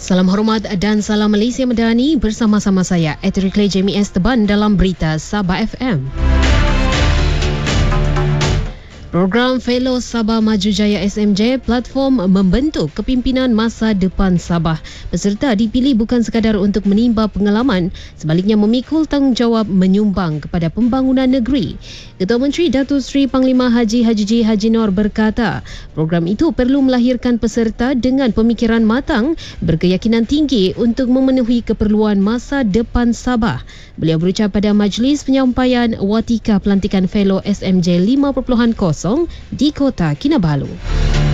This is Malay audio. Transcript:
Salam hormat dan salam Malaysia Madani, bersama-sama saya Eterikle Jamie S. Teban dalam Berita Sabah FM. Program Fellow Sabah Maju Jaya SMJ platform membentuk kepimpinan masa depan Sabah. Peserta dipilih bukan sekadar untuk menimba pengalaman, sebaliknya memikul tanggungjawab menyumbang kepada pembangunan negeri. Ketua Menteri Datuk Seri Panglima Haji J. Haji Noor berkata, program itu perlu melahirkan peserta dengan pemikiran matang, berkeyakinan tinggi untuk memenuhi keperluan masa depan Sabah. Beliau berucap pada majlis penyampaian watika pelantikan Fellow SMJ 5.0 di Kota Kinabalu.